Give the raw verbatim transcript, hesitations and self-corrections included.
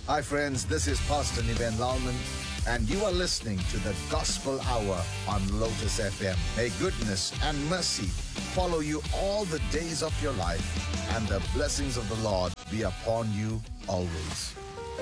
Hi, friends. This is Pastor Niven Lauman, and you are listening to the Gospel Hour on Lotus F M. May goodness and mercy follow you all the days of your life, and the blessings of the Lord be upon you always.